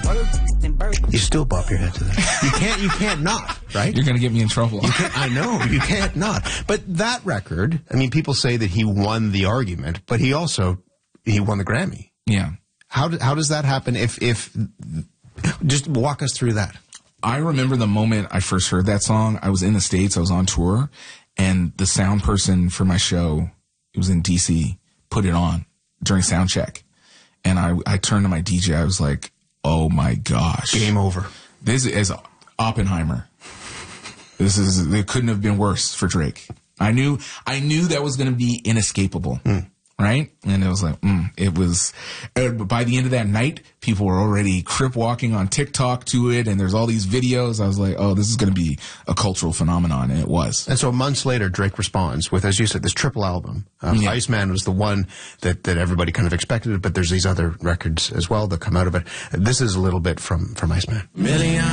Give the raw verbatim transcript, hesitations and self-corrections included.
You still bop your head to that. You can't, you can't not, right? You're going to get me in trouble. You can't, I know, you can't not. But that record, I mean, people say that he won the argument, but he also, he won the Grammy. Yeah. How, do, how does that happen if, if, just walk us through that. I remember the moment I first heard that song. I was in the States, I was on tour, and the sound person for my show, it was in D C, put it on during sound check. And I, I turned to my D J, I was like, oh my gosh. Game over. This is Oppenheimer. This is, it couldn't have been worse for Drake. I knew, I knew that was going to be inescapable. Mm. Right? And it was like, mm, it was, uh, by the end of that night, people were already crip walking on TikTok to it. And there's all these videos. I was like, oh, this is going to be a cultural phenomenon. And it was. And so months later, Drake responds with, as you said, this triple album. Um, yeah. Iceman was the one that, that everybody kind of expected, but there's these other records as well that come out of it. This is a little bit from, from Iceman. Million